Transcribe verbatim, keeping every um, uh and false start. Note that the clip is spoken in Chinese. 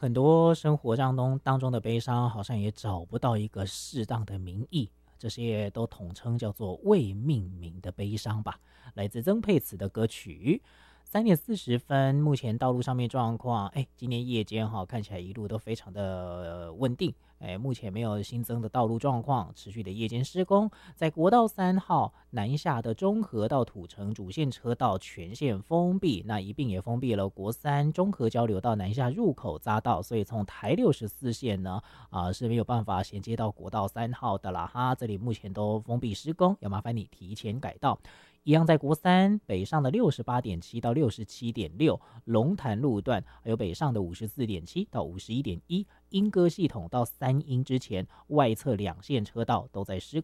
很多生活当中当中的悲伤，好像也找不到一个适当的名义，这些都统称叫做未命名的悲伤吧。来自曾沛慈的歌曲。三点四十分，目前道路上面状况，哎，今天夜间哈看起来一路都非常的、呃、稳定，哎，目前没有新增的道路状况，持续的夜间施工，在国道三号南下的中和到土城主线车道全线封闭，那一并也封闭了国三中和交流道南下入口匝道，所以从台六十四线呢啊、呃、是没有办法衔接到国道三号的啦哈，这里目前都封闭施工，要麻烦你提前改道。一样在国三北上的六十八点七到六十七点六龙潭路段，还有北上的五十四点七到五十一点一莺歌系统到三莺之前，外侧两线车道都在施